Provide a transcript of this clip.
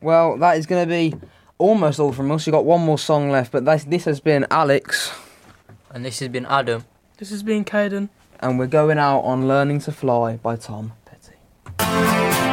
Well, that is going to be almost all from us. We've got one more song left, but this has been Alex. And this has been Adam. This has been Caden. And we're going out on Learning to Fly by Tom.